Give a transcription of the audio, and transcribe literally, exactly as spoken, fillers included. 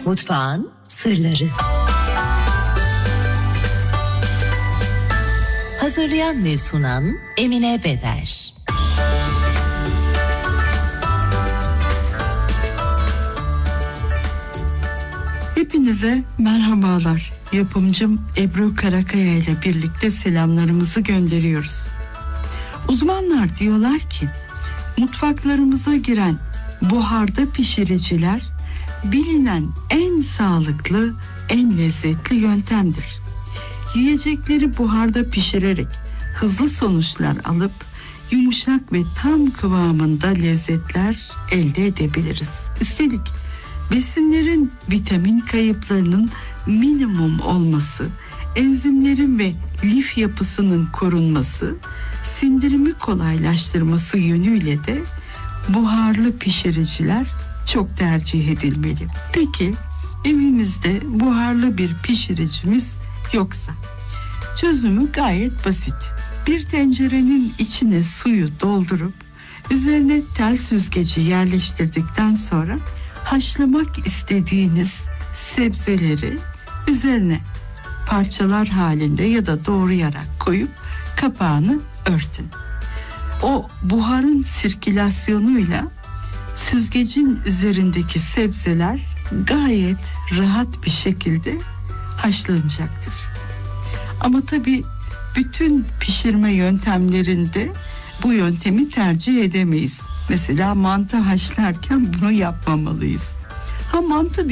Mutfağın sırları. Hazırlayan ve sunan Emine Beder. Hepinize merhabalar. Yapımcım Ebru Karakaya ile birlikte selamlarımızı gönderiyoruz. Uzmanlar diyorlar ki mutfaklarımıza giren buharda pişiriciler bilinen en sağlıklı, en lezzetli yöntemdir. Yiyecekleri buharda pişirerek hızlı sonuçlar alıp yumuşak ve tam kıvamında lezzetler elde edebiliriz. Üstelik besinlerin vitamin kayıplarının minimum olması, enzimlerin ve lif yapısının korunması, sindirimi kolaylaştırması yönüyle de buharlı pişiriciler çok tercih edilmeli. Peki evimizde buharlı bir pişiricimiz yoksa çözümü gayet basit. Bir tencerenin içine suyu doldurup üzerine tel süzgeci yerleştirdikten sonra haşlamak istediğiniz sebzeleri üzerine parçalar halinde ya da doğrayarak koyup kapağını örtün. O buharın sirkülasyonuyla süzgecin üzerindeki sebzeler gayet rahat bir şekilde haşlanacaktır. Ama tabii bütün pişirme yöntemlerinde bu yöntemi tercih edemeyiz. Mesela mantı haşlarken bunu yapmamalıyız. Ha mantı